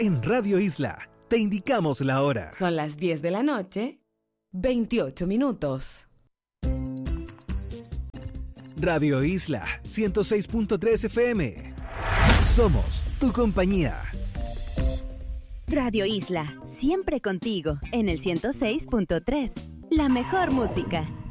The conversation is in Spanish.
En Radio Isla, te indicamos la hora. Son las 10 de la noche, 28 minutos. Radio Isla 106.3 FM. Somos tu compañía. Radio Isla, siempre contigo, en el 106.3. La mejor música.